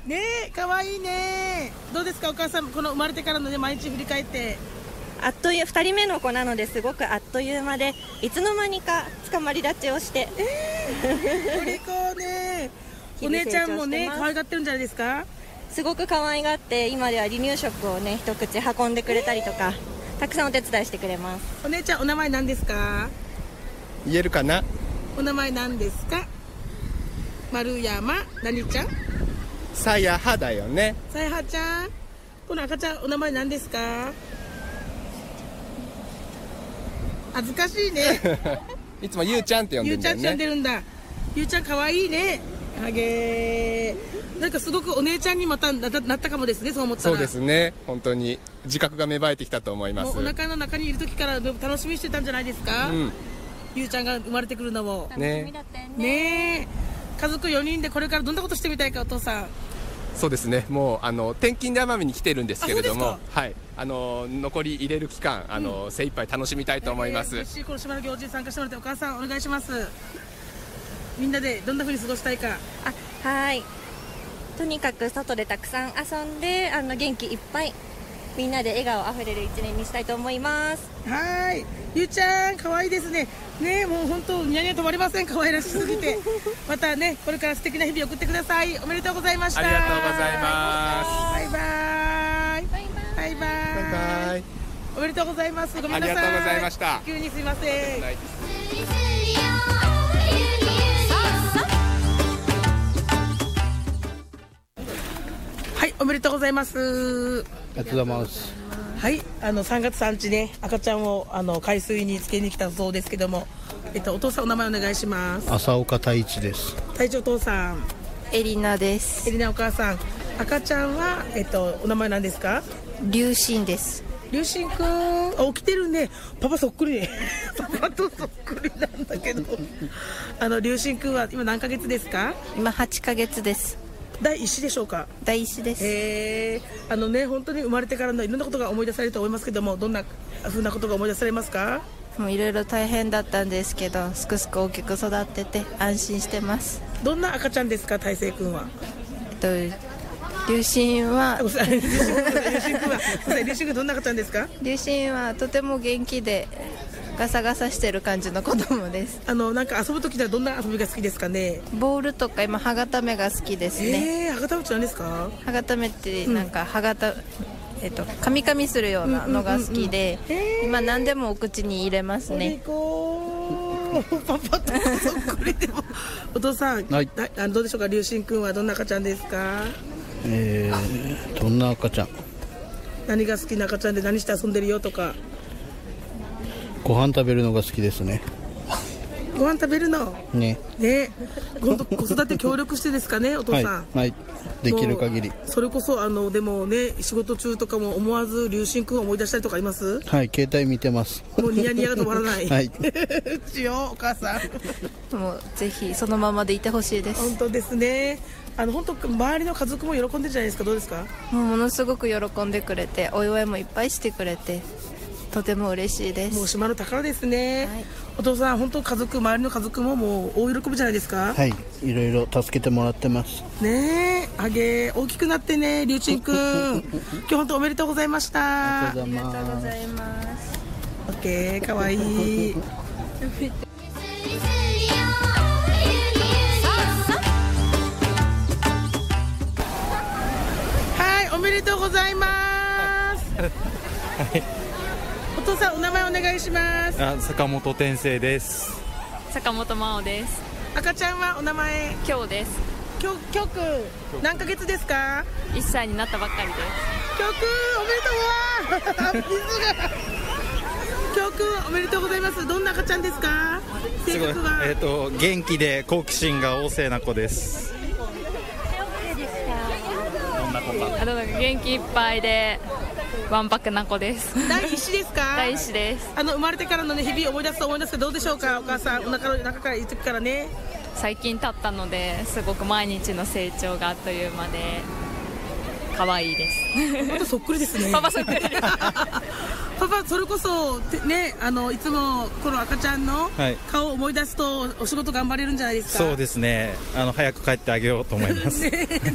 ねえ、かわいいね。どうですかお母さん、この生まれてからのね毎日振り返って。 あっという2人目の子なのですごくあっという間で、いつの間にか捕まり立ちをして、 お利口ね。お姉ちゃんもね可愛がってるんじゃないですか。 すごく可愛がって、今では離乳食をね一口運んでくれたりとか、たくさんお手伝いしてくれます。 お姉ちゃんお名前何ですか。 言えるかな。 お名前何ですか。丸山何ちゃん。 さやはだよね。 さやはちゃん。この赤ちゃんお名前何ですか。恥ずかしいね。 いつもゆうちゃんって呼んでゆうちゃんって呼んるんだよね。 でるんだ。ゆうちゃん可愛いね。あげー。なんかすごくお姉ちゃんにまたなったかもですね。そう思ったら。 そうですね。本当に自覚が芽生えてきたと思います。 もうお腹の中にいる時から楽しみにしてたんじゃないですか。ゆうちゃんが生まれてくるのも。 楽しみだったよね。 ねえ。家族4人でこれからどんなことしてみたいかお父さん。 そうですね。もう転勤で奄美に来てるんですけれども、はい。残り入れる期間精一杯楽しみたいと思います。 嬉しい。この島の行事に参加してもらってお母さんお願いします。みんなでどんな風に過ごしたいか。 はい。とにかく外でたくさん遊んで元気いっぱいみんなで笑顔あふれる一年にしたいと思います。 はい。ゆうちゃん可愛いですね。ねえ、もう本当ニヤニヤ止まりません。可愛らしすぎて。またねこれから素敵な日々送ってください。おめでとうございました。 ありがとうございます。 バイバイ。バイバイ。 バイバイ。 おめでとうございます。ごめんなさい。 ありがとうございました。 急にすいません。はい、おめでとうございます。 ありがとうございます。 はい、3月3日ね、赤ちゃんを海水につけに来たそうですけども、お父さんお名前お願いします。 浅岡太一です。 太一お父さん。 エリナです。 エリナお母さん。赤ちゃんはお名前何ですか。 龍神です。 龍神くん、起きてるね。パパそっくりね。パパとそっくりなんだけど。龍神くんは今何ヶ月ですか。 今8ヶ月です。 第一子でしょうか。 第一子です。 ね、本当に生まれてからのいろんなことが思い出されると思いますけども、どんな風なことが思い出されますか。 もういろいろ大変だったんですけど、すくすく大きく育ってて安心してます。 どんな赤ちゃんですか、大成くんは。 龍神は龍神くんどんな赤ちゃんですか。 龍神はとても元気でガサガサしてる感じの子供です。 なんか遊ぶ時はどんな遊びが好きですかね。 ボールとか今歯固めが好きですね。 歯固めって何ですか。 歯固めってなんか噛み噛みするようなのが好きで、今何でもお口に入れますね。 パパとそっくりでも。お父さん、 はい、 どうでしょうか。龍神くんはどんな赤ちゃんですか。 どんな赤ちゃん。 何が好きな赤ちゃんで何して遊んでるよとか。 ご飯食べるのが好きですね。 ご飯食べるのね。 今度子育て協力してですかね、お父さん。 はい、できる限り。 それこそでもね、仕事中とかも思わず龍神くんを思い出したりとかあります。 はい、携帯見てます。 もうニヤニヤが止まらない。 はい。 しようお母さん。 もうぜひそのままでいてほしいです。 本当ですね。本当周りの家族も喜んでるじゃないですか。どうですか。 ものすごく喜んでくれて、お祝いもいっぱいしてくれて、とても嬉しいです。 もう島の宝ですね。はい、お父さん本当周りの家族ももう大喜びじゃないですか。 はい、いろいろ助けてもらってますね。大きくなってね、龍神くん。今日本当おめでとうございました。 ありがとうございます。 オッケー、かわいい。はい、おめでとうございます。はい、お父さんお名前お願いします。 坂本天成です。 坂本真央です。 赤ちゃんはお名前。 今日です。 今日くん何ヶ月ですか。 1歳になったばっかりです。 今日くんおめでとう。水が。今日くんおめでとうございます。どんな赤ちゃんですか。性格は。 元気で好奇心が旺盛な子です。どんな子か。 元気いっぱいでわんぱくな子です。 第一子ですか。 第一子です。 生まれてからのね日々思い出すと思いますけどどうでしょうか。お母さんお腹の中からいる時からね。 最近経ったのですごく毎日の成長があっという間で可愛いです。 またそっくりですね。 パパそっくり。 パパそれこそねいつもこの赤ちゃんの顔を思い出すとお仕事頑張れるんじゃないですか。 そうですね。早く帰ってあげようと思います。